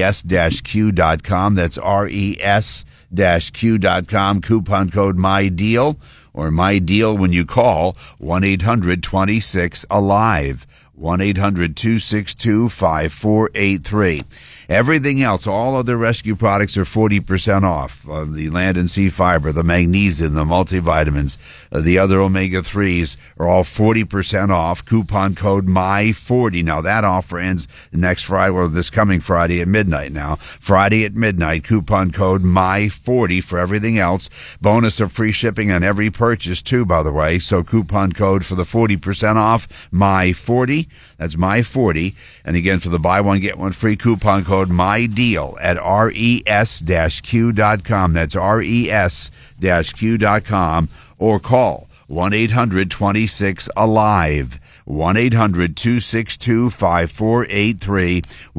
res-q.com. That's res-q.com, coupon code MyDeal. Or MyDeal when you call 1-800-26-ALIVE, 1-800-262-5483. Everything else, all other rescue products are 40% off. The Land and Sea Fiber, the magnesium, the multivitamins, the other omega-3s are all 40% off. Coupon code MY40. Now that offer ends next Friday, or this coming Friday at midnight now. Friday at midnight, coupon code MY40 for everything else. Bonus of free shipping on every purchase too, by the way. So coupon code for the 40% off, MY40. That's MY40. And again, for the buy one, get one free, coupon code MyDeal at res-q.com. That's res-q.com. Or call 1-800-26-ALIVE, 1-800-262-5483,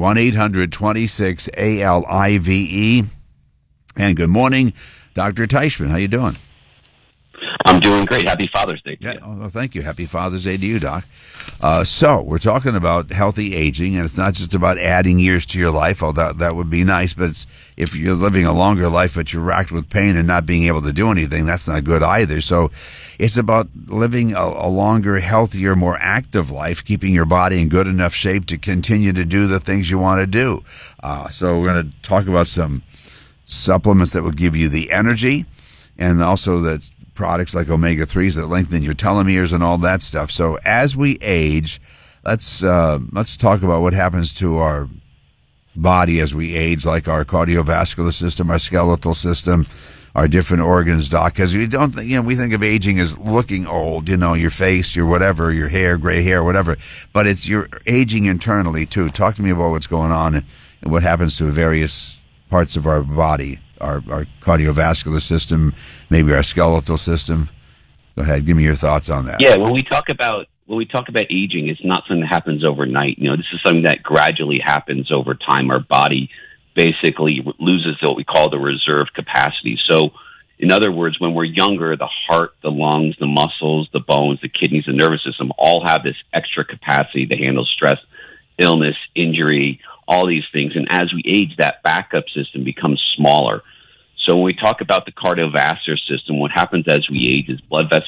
1-800-26-ALIVE. And good morning, Dr. Teichman. How you doing? I'm doing great. Happy Father's Day to you. Oh, thank you. Happy Father's Day to you, Doc. So we're talking about healthy aging, and it's not just about adding years to your life, although that would be nice, but it's, if you're living a longer life but you're racked with pain and not being able to do anything, that's not good either. So it's about living a longer, healthier, more active life, keeping your body in good enough shape to continue to do the things you want to do. So we're going to talk about some supplements that will give you the energy, and also the products like omega-3s that lengthen your telomeres and all that stuff. So as we age, let's talk about what happens to our body as we age, like our cardiovascular system, our skeletal system, our different organs, Doc. Because we don't think, we think of aging as looking old, your face, your whatever, your hair, gray hair, whatever. But it's your aging internally too. Talk to me about what's going on and what happens to various parts of our body, our cardiovascular system, maybe our skeletal system. Go ahead, give me your thoughts on that. Yeah, when we talk about aging, it's not something that happens overnight. This is something that gradually happens over time. Our body basically loses what we call the reserve capacity. So, in other words, when we're younger, the heart, the lungs, the muscles, the bones, the kidneys, the nervous system all have this extra capacity to handle stress, illness, injury, all these things. And as we age, that backup system becomes smaller. So when we talk about the cardiovascular system, what happens as we age is blood vessels